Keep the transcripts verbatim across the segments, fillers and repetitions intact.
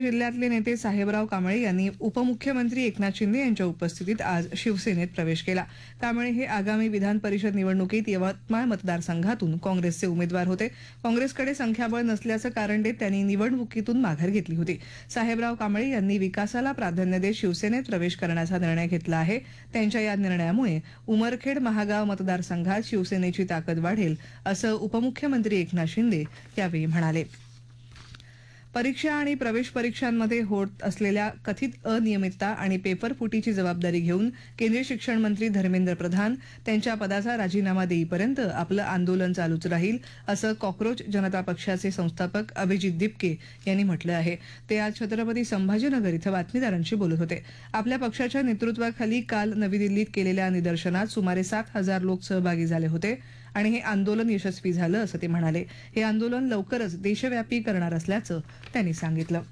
जिल्ह्यातले नेते साहेबराव कांबळे यांनी उपमुख्यमंत्री एकनाथ शिंदे यांच्या उपस्थितीत आज शिवसेनेत प्रवेश केला। कांबळे हे आगामी विधान परिषद निवडणुकीत यवतमाळ मतदारसंघातून काँग्रेसचे उमेदवार होते। काँग्रेसकडे संख्याबळ नसल्याचं कारण देत त्यांनी निवडणुकीतून माघार घेतली होती। साहेबराव कांबळे यांनी विकासाला प्राधान्य देत शिवसेनेत प्रवेश करण्याचा निर्णय घेतला आहे। त्यांच्या या निर्णयामुळे उमरखेड महागाव मतदारसंघात शिवसेनेची ताकद वाढेल, असं उपमुख्यमंत्री एकनाथ शिंदे यावेळी म्हणाले। परीक्षा आणि प्रवेश परीक्षांमध्ये होत असलेल्या कथित अनियमितता आणि पेपरफुटीची जबाबदारी घेऊन केंद्रीय शिक्षण मंत्री धर्मेंद्र प्रधान त्यांच्या पदाचा राजीनामा देईपर्यंत आपलं आंदोलन चालूच राहील, असं कॉकरोच जनता पक्षाचे संस्थापक अभिजित दिपके यांनी म्हटलं आहे। ते आज छत्रपती संभाजीनगर इथं बातमीदारांशी बोलत होते। आपल्या पक्षाच्या नेतृत्वाखाली काल नवी दिल्लीत केलेल्या निदर्शनात सुमारे सात हजार लोक सहभागी झाले होते आणि हे आंदोलन यशस्वी झालं, असं ते म्हणाले। हे आंदोलन लवकरच देशव्यापी करणार असल्याचं त्यांनी सांगितलं।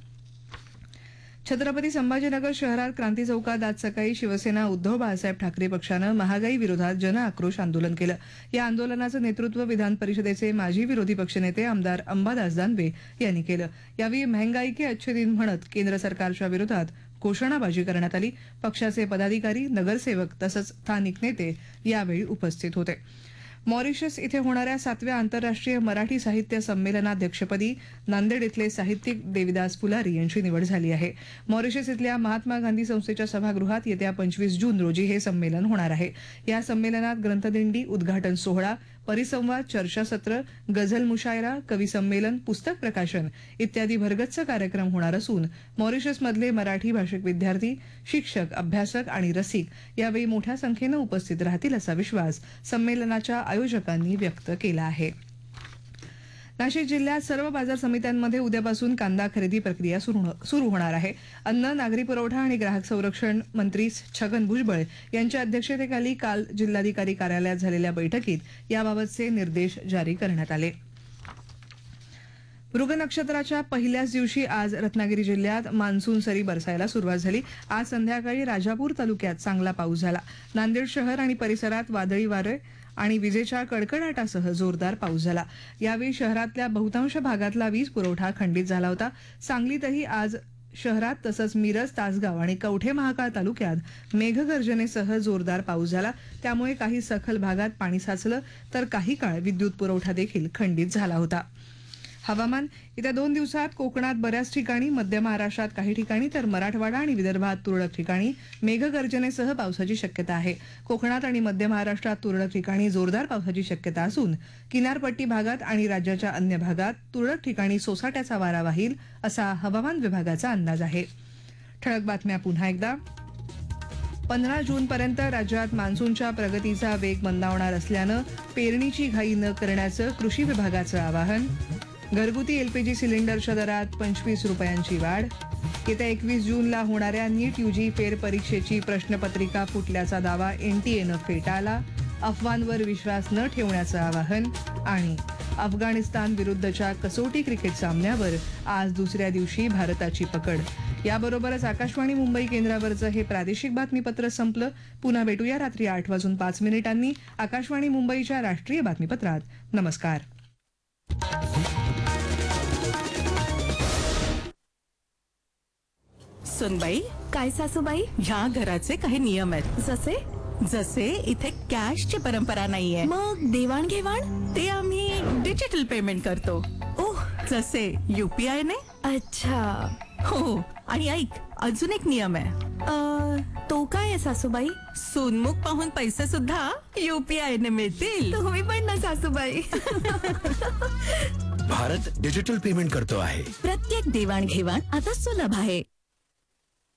छत्रपती संभाजीनगर शहरात क्रांती चौकात आज सकाळी शिवसेना उद्धव बाळासाहेब ठाकरे पक्षानं महागाई विरोधात जनआक्रोश आंदोलन केलं। या आंदोलनाचं नेतृत्व विधान परिषदेचे माजी विरोधी पक्षनेते आमदार अंबादास दानवे यांनी केलं। यावेळी महंगाई के अच्छे दिन म्हणत केंद्र सरकारच्या विरोधात घोषणाबाजी करण्यात आली। पक्षाचे पदाधिकारी, नगरसेवक तसंच स्थानिक नेते यावेळी उपस्थित होते। मॉरिशस इथे होणाऱ्या सातव्या आंतरराष्ट्रीय मराठी साहित्य संमेलनाध्यक्षपदी नांदेड इथले साहित्यिक देविदास फुलारी यांची निवड झाली आहे। मॉरिशस इथल्या महात्मा गांधी संस्थेच्या सभागृहात येत्या पंचवीस जून रोजी हे संमेलन होणार आहे। या संमेलनात ग्रंथदिंडी, उद्घाटन सोहळा, परिसंवाद, चर्चासत्र, गझल मुशायरा, कवी संमेलन, पुस्तक प्रकाशन इत्यादी भरगच्च कार्यक्रम होणार असून मॉरिशसमधले मराठी भाषिक विद्यार्थी, शिक्षक, अभ्यासक आणि रसिक यावेळी मोठ्या संख्येनं उपस्थित राहतील, असा विश्वास संमेलनाच्या आयोजकांनी व्यक्त केला आहे। नाशिक जिल्ह्यात सर्व बाजार समित्यांमध्ये उद्यापासून कांदा खरेदी प्रक्रिया सुरू होणार आहे। अन्न, नागरी पुरवठा आणि ग्राहक संरक्षण मंत्री छगन भुजबळ यांच्या अध्यक्षतेखाली काल जिल्हाधिकारी कार्यालयात झालेल्या बैठकीत याबाबतचे निर्देश जारी करण्यात आले। मृग नक्षत्राच्या पहिल्याच दिवशी आज रत्नागिरी जिल्ह्यात मान्सून सरी बरसायला सुरुवात झाली। आज संध्याकाळी राजापूर तालुक्यात चांगला पाऊस झाला। नांदेड शहर आणि परिसरात वादळी वारे आणि विजेच्या कडकडाटासह जोरदार पाऊस झाला। यावेळी शहरातल्या बहुतांश भागातला वीज पुरवठा खंडित झाला होता। सांगलीतही आज शहरात तसंच मिरज, तासगाव आणि कवठे महाकाळ तालुक्यात मेघगर्जनेसह जोरदार पाऊस झाला। त्यामुळे काही सखल भागात पाणी साचलं तर काही काळ विद्युत पुरवठा देखील खंडित झाला होता। हवामान येत्या दोन दिवसात कोकणात बऱ्याच ठिकाणी, मध्य महाराष्ट्रात काही ठिकाणी तर मराठवाडा आणि विदर्भात तुरळक ठिकाणी मेघगर्जनेसह पावसाची शक्यता आहे। कोकणात आणि मध्य महाराष्ट्रात तुरळक ठिकाणी जोरदार पावसाची शक्यता असून किनारपट्टी भागात आणि राज्याच्या अन्य भागात तुरळक ठिकाणी सोसाट्याचा वारा वाहील, असा हवामान विभागाचा अंदाज आहे। ठळक बातम्या पुन्हा एकदा। पंधरा जूनपर्यंत राज्यात मान्सूनच्या प्रगतीचा वेग मंदावणार असल्यानं पेरणीची घाई न करण्याचं कृषी विभागाचं आवाहन। घरगुती एलपीजी सिलेंडरच्या दरात पंचवीस रुपयांची वाढ। येत्या एकवीस जूनला होणाऱ्या नीट यूजी फेरपरीक्षेची प्रश्नपत्रिका फुटल्याचा दावा एनटीएनं फेटाळला। अफवांवर विश्वास न ठेवण्याचं आवाहन। आणि अफगाणिस्तान विरुद्धच्या कसोटी क्रिकेट सामन्यावर आज दुसऱ्या दिवशी भारताची पकड। याबरोबरच आकाशवाणी मुंबई केंद्रावरचं हे प्रादेशिक बातमीपत्र संपलं। पुन्हा भेटूया रात्री आठ वाजून पाच मिनिटांनी आकाशवाणी मुंबईच्या राष्ट्रीय बातमीपत्रात। नमस्कार। सुनबाई, काय सासूबाई, ह्या घराचे काही नियम आहेत। जसे जसे इथे कॅशची परंपरा नाहीये। मग देवाणघेवाण ते आम्ही डिजिटल पेमेंट करतो। ओह, जसे यूपीआय ने। अच्छा, हो। आणि ऐक, अजून एक नियम आहे। तो काय आहे सासूबाई? सोनमुख पाहून पैसे सुद्धा यूपीआय ने मिळतील। तुम्ही पण ना सासूबाई। भारत डिजिटल पेमेंट करतो आहे। प्रत्येक देवाणघेवाण आता सुलभ आहे।